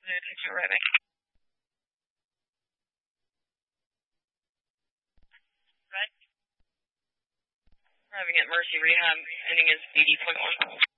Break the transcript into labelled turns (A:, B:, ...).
A: Terrific. Right. Arriving at Mercy Rehab, ending is 80.1.